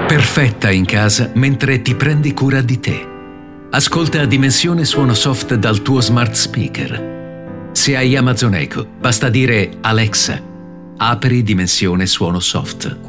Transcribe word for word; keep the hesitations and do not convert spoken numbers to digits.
perfetta in casa mentre ti prendi cura di te. Ascolta Dimensione Suono Soft dal tuo smart speaker. Se hai Amazon Echo, basta dire Alexa, apri Dimensione Suono Soft.